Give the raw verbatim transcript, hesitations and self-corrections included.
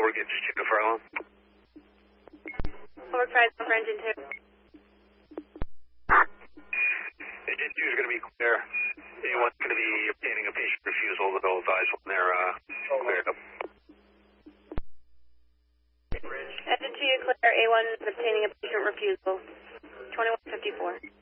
four, get you to Furlong. Forward five for engine two. Engine two is going to be clear. A one's going to be obtaining a patient refusal to they'll advise when they're uh, cleared up. Engine two, you're clear. A one is obtaining a patient refusal. twenty-one fifty-four.